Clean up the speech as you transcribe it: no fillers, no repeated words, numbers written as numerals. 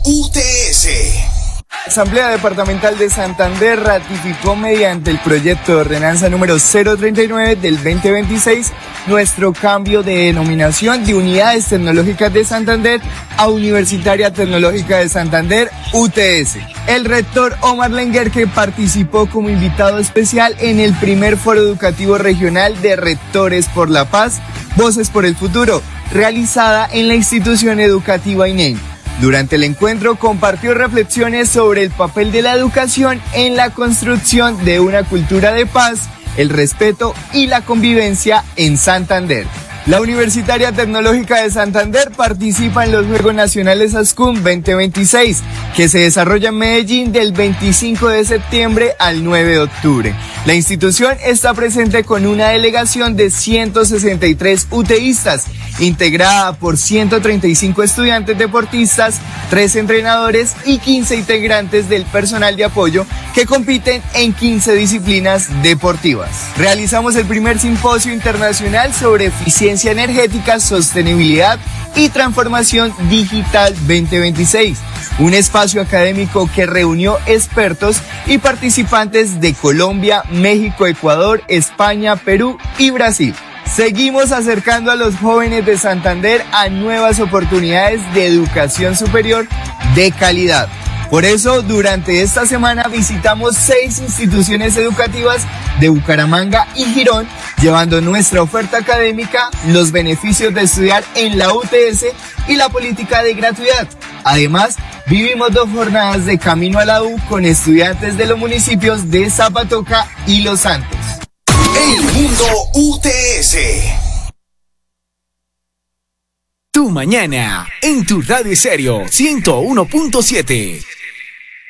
UTS. La Asamblea Departamental de Santander ratificó mediante el proyecto de ordenanza número 039 del 2026 nuestro cambio de denominación de Unidades Tecnológicas de Santander a Universitaria Tecnológica de Santander, UTS. El rector Omar Lenguerque participó como invitado especial en el primer foro educativo regional de Rectores por la Paz, Voces por el Futuro, realizada en la institución educativa INEM. Durante el encuentro compartió reflexiones sobre el papel de la educación en la construcción de una cultura de paz, el respeto y la convivencia en Santander. La Universitaria Tecnológica de Santander participa en los Juegos Nacionales ASCUM 2026, que se desarrolla en Medellín del 25 de septiembre al 9 de octubre. La institución está presente con una delegación de 163 UTIstas, integrada por 135 estudiantes deportistas, 3 entrenadores y 15 integrantes del personal de apoyo que compiten en 15 disciplinas deportivas. Realizamos el primer simposio internacional sobre eficiencia energética, sostenibilidad y transformación digital 2026, un espacio académico que reunió expertos y participantes de Colombia, México, Ecuador, España, Perú y Brasil. Seguimos acercando a los jóvenes de Santander a nuevas oportunidades de educación superior de calidad. Por eso, durante esta semana visitamos 6 instituciones educativas de Bucaramanga y Girón, llevando nuestra oferta académica, los beneficios de estudiar en la UTS y la política de gratuidad. Además, vivimos 2 jornadas de camino a la U con estudiantes de los municipios de Zapatoca y Los Santos. El mundo UTS. Tu mañana en tu radio Estéreo 101.7.